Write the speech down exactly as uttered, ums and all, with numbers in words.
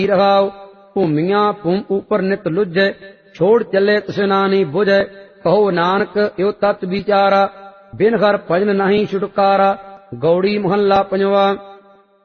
रहाओ। भूमिया भूम ऊपर नित लुझै, छोड़ चले तृष्णा नहीं बुझै। कहो नानक यो तत् विचारा, बिन हर भजन नहीं छुटकारा। गौड़ी मोहल्ला पंजवा।